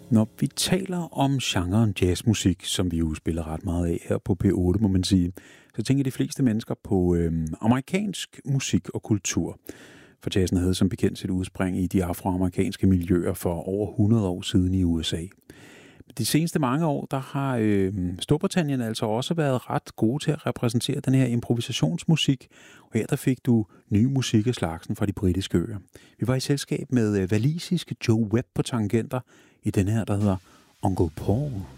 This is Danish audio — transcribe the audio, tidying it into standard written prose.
Når vi taler om genren jazzmusik, som vi jo spiller ret meget af her på P8, må man sige, så tænker de fleste mennesker på amerikansk musik og kultur. For jazzen havde som bekendt sit udspring i de afroamerikanske miljøer for over 100 år siden i USA. De seneste mange år, der har Storbritannien altså også været ret gode til at repræsentere den her improvisationsmusik. Og her der fik du ny musik af slagsen fra de britiske øer. Vi var i selskab med walisiske Joe Webb på tangenter i den her, der hedder Uncle Paul.